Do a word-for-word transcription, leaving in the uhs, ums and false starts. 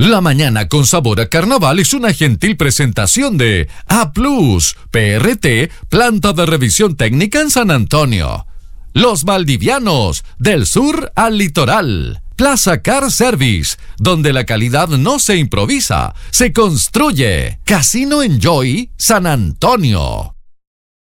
La mañana con sabor a carnaval es una gentil presentación de A Plus, P R T, planta de revisión técnica en San Antonio. Los Valdivianos, del sur al litoral. Plaza Car Service, donde la calidad no se improvisa, se construye. Casino Enjoy, San Antonio.